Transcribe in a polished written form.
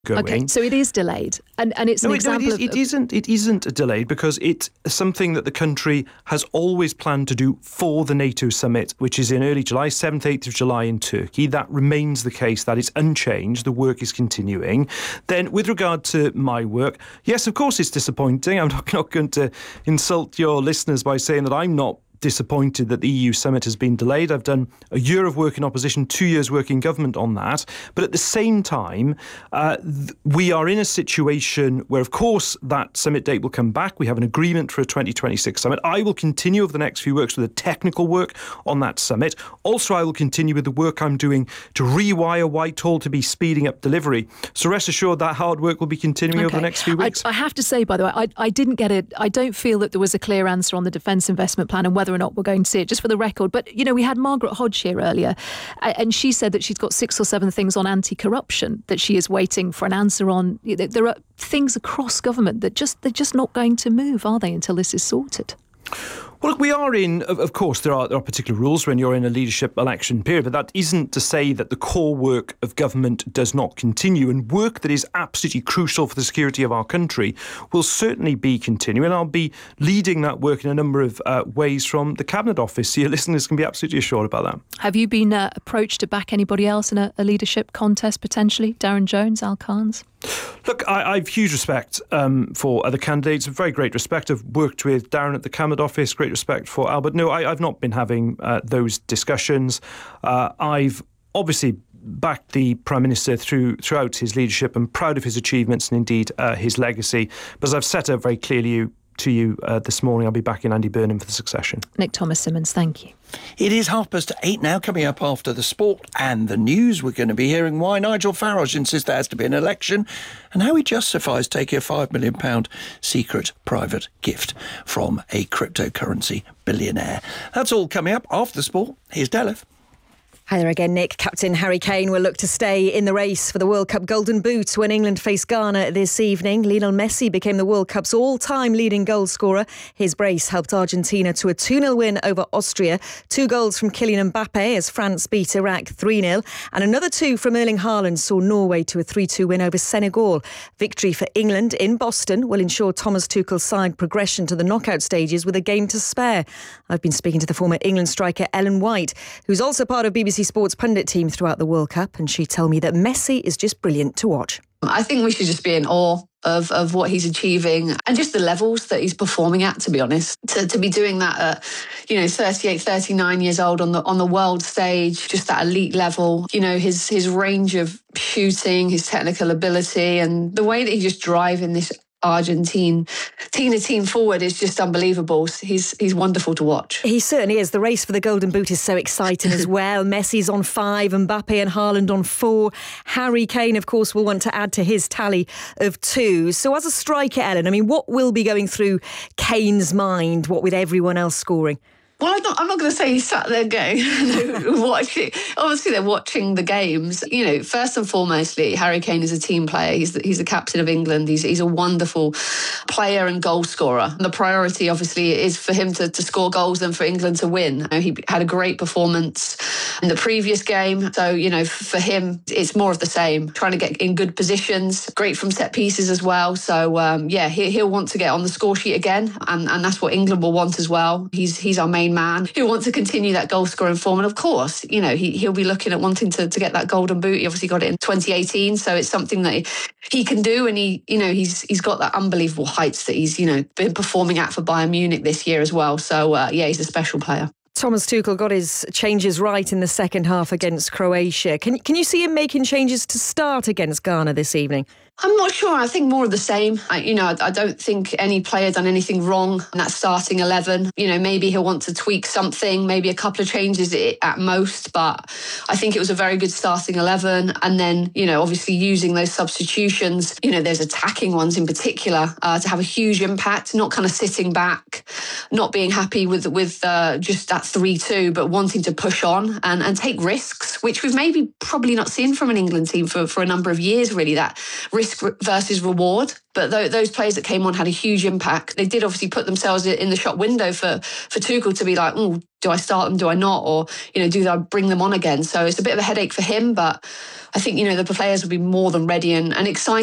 going. Okay, so it is delayed, and it's an example it isn't delayed because it's something that the country has always planned to do for the NATO summit, which is in early July, 7th, 8th of July in Turkey. That remains the case. That is unchanged. The work is continuing. Then with regard to my work, yes, of course it's disappointing. I'm not going to insult your listeners by saying that I'm not disappointed that the EU summit has been delayed. I've done a year of work in opposition, 2 years work in government on that. But at the same time, we are in a situation where, of course, that summit date will come back. We have an agreement for a 2026 summit. I will continue over the next few weeks with the technical work on that summit. Also, I will continue with the work I'm doing to rewire Whitehall to be speeding up delivery. So rest assured that hard work will be continuing over the next few weeks. I have to say, by the way, I didn't get it. I don't feel that there was a clear answer on the defence investment plan and whether or not we're going to see it, just for the record. But, you know, we had Margaret Hodge here earlier, and she said that she's got 6 or 7 things on anti-corruption that she is waiting for an answer on. There are things across government that they're just not going to move, are they, until this is sorted? Well, look, we are in, of course, there are particular rules when you're in a leadership election period, but that isn't to say that the core work of government does not continue. And work that is absolutely crucial for the security of our country will certainly be continuing. I'll be leading that work in a number of ways from the Cabinet Office, so your listeners can be absolutely assured about that. Have you been approached to back anybody else in a leadership contest, potentially? Darren Jones, Al Carnes? Look, I have huge respect for other candidates, very great respect. I've worked with Darren at the Cabinet Office, great respect for Albert. No, I've not been having those discussions. I've obviously backed the Prime Minister throughout his leadership and proud of his achievements and indeed his legacy. But as I've set out very clearly to you this morning, I'll be backing Andy Burnham for the succession. Nick Thomas-Symonds, thank you. It is 8:30 now. Coming up after the sport and the news, we're going to be hearing why Nigel Farage insists there has to be an election and how he justifies taking a £5 million secret private gift from a cryptocurrency billionaire. That's all coming up after the sport. Here's Delef. Hi there again, Nick. Captain Harry Kane will look to stay in the race for the World Cup Golden Boot when England face Ghana this evening. Lionel Messi became the World Cup's all-time leading goal scorer. His brace helped Argentina to a 2-0 win over Austria. 2 goals from Kylian Mbappe as France beat Iraq 3-0. And another 2 from Erling Haaland saw Norway to a 3-2 win over Senegal. Victory for England in Boston will ensure Thomas Tuchel's side progression to the knockout stages with a game to spare. I've been speaking to the former England striker Ellen White, who's also part of BBC Sports pundit team throughout the World Cup, and she told me that Messi is just brilliant to watch. I think we should just be in awe of what he's achieving and just the levels that he's performing at, to be honest. To be doing that at, 38, 39 years old on the world stage, just that elite level, his range of shooting, his technical ability and the way that he's just driving this Argentina team forward is just unbelievable. He's wonderful to watch. He certainly is. The race for the Golden Boot is so exciting as well. Messi's on 5, Mbappe and Haaland on 4. Harry Kane, of course, will want to add to his tally of 2. So as a striker, Ellen, what will be going through Kane's mind, what with everyone else scoring? Well, I'm not going to say he sat there going, watching. Obviously, they're watching the games. First and foremostly, Harry Kane is a team player. He's the captain of England. He's a wonderful player and goal scorer. And the priority, obviously, is for him to score goals and for England to win. He had a great performance in the previous game. So, for him, it's more of the same. Trying to get in good positions, great from set pieces as well. So, he'll want to get on the score sheet again. And that's what England will want as well. He's our main man who wants to continue that goal scoring form, and of course he'll be looking at wanting to get that golden boot. He obviously got it in 2018, so it's something that he can do, and he's got that unbelievable heights that he's been performing at for Bayern Munich this year as well. So he's a special player. Thomas Tuchel got his changes right in the second half against Croatia. Can you see him making changes to start against Ghana this evening? I'm not sure. I think more of the same. I don't think any player done anything wrong in that starting 11. Maybe he'll want to tweak something, maybe a couple of changes at most, but I think it was a very good starting 11. And then, obviously using those substitutions, there's attacking ones in particular to have a huge impact, not kind of sitting back, not being happy with just that 3-2, but wanting to push on and take risks, which we've maybe probably not seen from an England team for a number of years, really, that risk versus reward. But those players that came on had a huge impact. They did obviously put themselves in the shop window for Tuchel to be like, oh, do I start them, do I not? Or, do I bring them on again? So it's a bit of a headache for him, but I think, the players will be more than ready and excited